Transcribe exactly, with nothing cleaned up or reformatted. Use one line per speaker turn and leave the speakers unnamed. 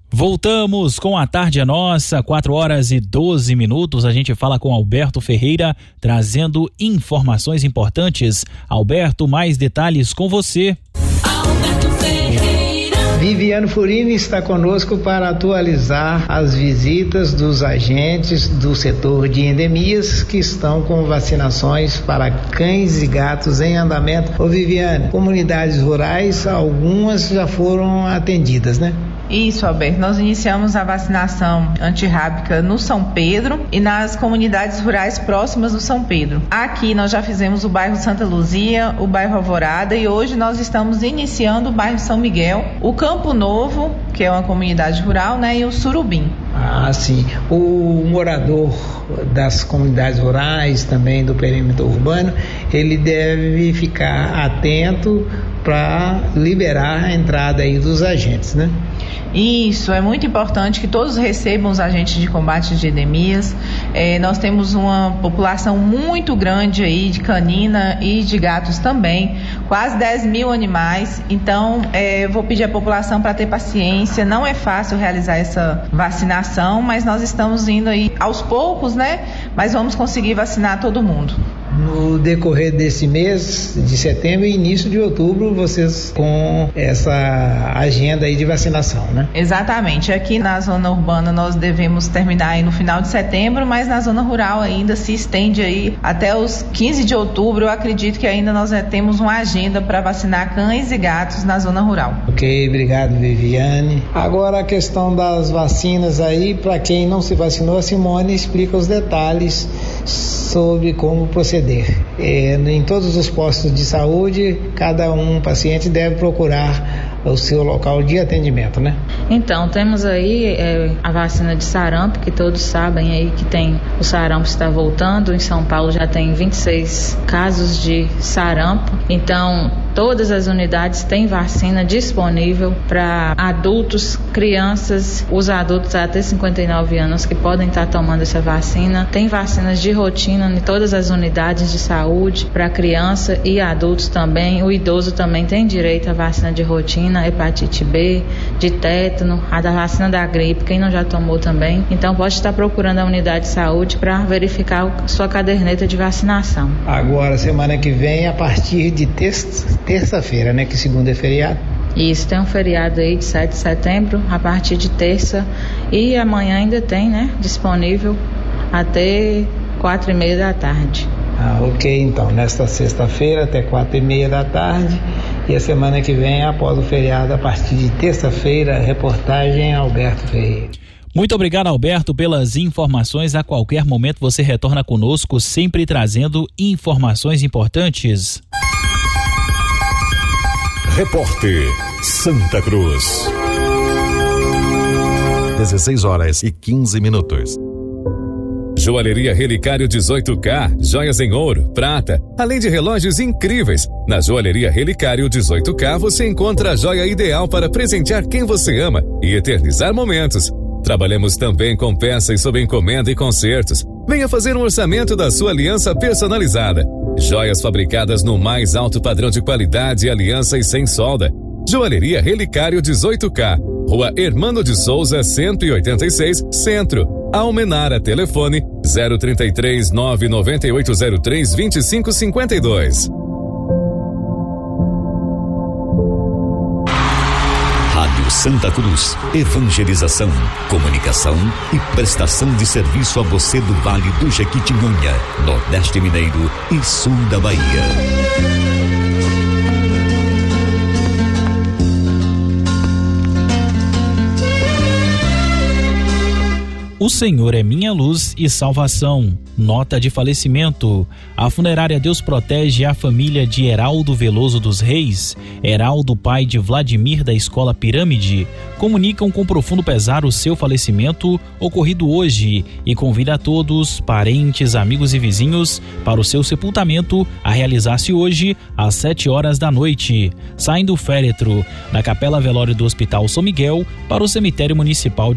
Voltamos com a Tarde é Nossa, quatro horas e doze minutos. A gente fala com Alberto Ferreira, trazendo informações importantes. Alberto, mais detalhes com você.
Alberto Ferreira.
Viviane Furini está conosco para atualizar as visitas dos agentes do setor de endemias que estão com vacinações para cães e gatos em andamento. Ô Viviane, comunidades rurais, algumas já foram atendidas, né?
Isso, Alberto. Nós iniciamos a vacinação antirrábica no São Pedro e nas comunidades rurais próximas do São Pedro. Aqui nós já fizemos o bairro Santa Luzia, o bairro Alvorada e hoje nós estamos iniciando o bairro São Miguel, o Campo Novo, que é uma comunidade rural, né, e o Surubim.
Ah, sim. O morador das comunidades rurais, também do perímetro urbano, ele deve ficar atento para liberar a entrada aí dos agentes, né?
Isso, é muito importante que todos recebam os agentes de combate de endemias. É, nós temos uma população muito grande aí de canina e de gatos também, quase dez mil animais. Então, é, eu vou pedir à população para ter paciência. Não é fácil realizar essa vacinação, mas nós estamos indo aí aos poucos, né? Mas vamos conseguir vacinar todo mundo.
No decorrer desse mês de setembro e início de outubro, vocês com essa agenda aí de vacinação, né?
Exatamente. Aqui na zona urbana nós devemos terminar aí no final de setembro, mas na zona rural ainda se estende aí até os quinze de outubro. Eu acredito que ainda nós temos uma agenda para vacinar cães e gatos na zona rural.
Ok, obrigado, Viviane. Agora a questão das vacinas aí, para quem não se vacinou, a Simone explica os detalhes sobre como proceder. É, em todos os postos de saúde, cada um paciente deve procurar o seu local de atendimento, né?
Então, temos aí é, a vacina de sarampo, que todos sabem aí que tem, o sarampo está voltando. Em São Paulo já tem vinte e seis casos de sarampo. Então, todas as unidades têm vacina disponível para adultos, crianças, os adultos até cinquenta e nove anos que podem estar tomando essa vacina. Tem vacinas de rotina em todas as unidades de saúde para criança e adultos também. O idoso também tem direito à vacina de rotina, hepatite B, de tétano, a da vacina da gripe, quem não já tomou também. Então pode estar procurando a unidade de saúde para verificar a sua caderneta de vacinação.
Agora, semana que vem, a partir de terça, terça-feira, né? Que segunda é feriado.
Isso, tem um feriado aí de sete de setembro, a partir de terça, e amanhã ainda tem, né? Disponível até quatro e meia da tarde.
Ah, ok, então, nesta sexta-feira até quatro e meia da tarde, e a semana que vem, após o feriado, a partir de terça-feira, reportagem Alberto Ferreira.
Muito obrigado, Alberto, pelas informações. A qualquer momento você retorna conosco, sempre trazendo informações importantes.
Repórter Santa Cruz. dezesseis horas e quinze minutos.
Joalheria Relicário dezoito K, joias em ouro, prata, além de relógios incríveis. Na Joalheria Relicário dezoito K você encontra a joia ideal para presentear quem você ama e eternizar momentos. Trabalhamos também com peças sob encomenda e concertos. Venha fazer um orçamento da sua aliança personalizada. Joias fabricadas no mais alto padrão de qualidade, aliança e sem solda. Joalheria Relicário dezoito K, Rua Hermano de Souza, cento e oitenta e seis, Centro. Almenara, telefone zero trinta e três, nove nove oito zero três, vinte e cinco cinquenta e dois.
Rádio Santa Cruz, evangelização, comunicação e prestação de serviço a você do Vale do Jequitinhonha, Nordeste Mineiro e Sul da Bahia.
O Senhor é minha luz e salvação. Nota de falecimento. A funerária Deus Protege a família de Heraldo Veloso dos Reis, Heraldo, pai de Vladimir da Escola Pirâmide, comunicam com profundo pesar o seu falecimento ocorrido hoje e convida a todos, parentes, amigos e vizinhos, para o seu sepultamento a realizar-se hoje às sete horas da noite, saindo do féretro da Capela Velório do Hospital São Miguel para o Cemitério Municipal de